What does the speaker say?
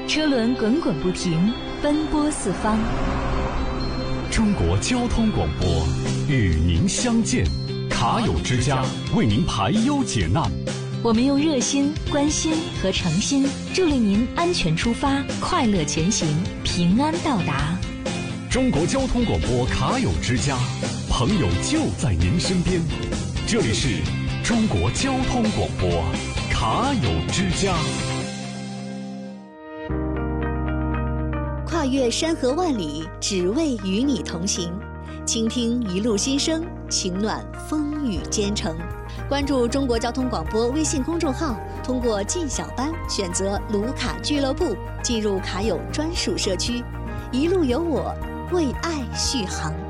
车轮滚滚不停，奔波四方。 中国交通广播与您相见，卡友之家为您排忧解难。 我们用热心、关心和诚心，助力您安全出发，快乐前行，平安到达。 中国交通广播卡友之家，朋友就在您身边。这里是中国交通广播卡友之家。 跨越山河万里，只为与你同行，倾听一路心声，情暖风雨兼程。关注中国交通广播微信公众号，通过进小班选择卢卡俱乐部，进入卡友专属社区，一路有我，为爱续航。